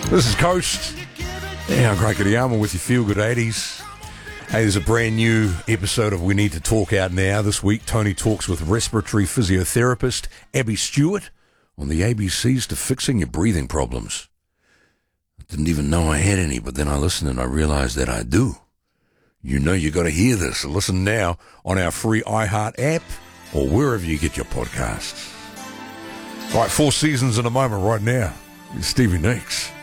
This is Coast. Yeah, I'm Craig Kitayama with your Feel Good 80s. Hey, there's a brand new episode of We Need to Talk out now. This week, Tony talks with respiratory physiotherapist Abby Stewart on the ABCs to fixing your breathing problems. I didn't even know I had any, but then I listened and I realized that I do. You know you got to hear this. So listen now on our free iHeart app or wherever you get your podcasts. All right, Four Seasons in a moment right now. It's Stevie Nicks.